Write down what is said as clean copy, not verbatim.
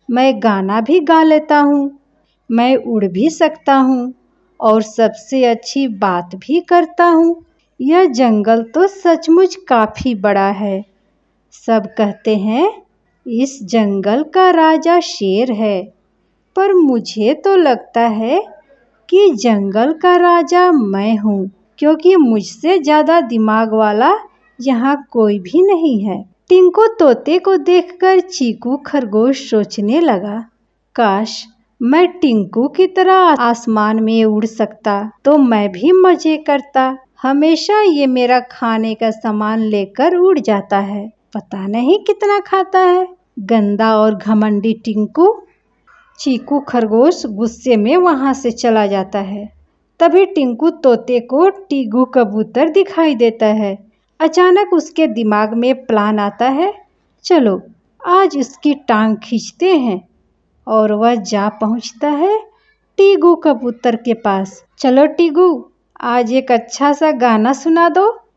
मैं गाना भी गा लेता हूँ, मैं उड़ भी सकता हूँ और सबसे अच्छी बात भी करता हूँ। यह जंगल तो सचमुच काफी बड़ा है। सब कहते हैं इस जंगल का राजा शेर है, पर मुझे तो लगता है कि जंगल का राजा मैं हूँ, क्योंकि मुझसे ज्यादा दिमाग वाला यहाँ कोई भी नहीं है। टिंकू तोते को देखकर चीकू खरगोश सोचने लगा, काश मैं टिंकू की तरह आसमान में उड़ सकता तो मैं भी मजे करता। हमेशा ये मेरा खाने का सामान लेकर उड़ जाता है, पता नहीं कितना खाता है, गंदा और घमंडी टिंकू। चीकू खरगोश गुस्से में वहां से चला जाता है। तभी टिंकू तोते को टीगू कबूतर दिखाई देता है। अचानक उसके दिमाग में प्लान आता है, चलो आज इसकी टांग खींचते हैं। और वह जा पहुंचता है टीगू कबूतर के पास। चलो टीगू, आज एक अच्छा सा गाना सुना दो।